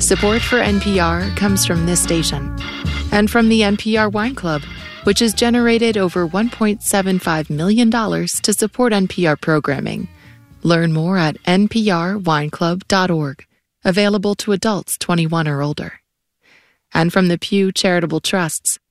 Support for NPR comes from this station and from the NPR Wine Club, which has generated over $1.75 million to support NPR programming. Learn more at nprwineclub.org, available to adults 21 or older. And from the Pew Charitable Trusts,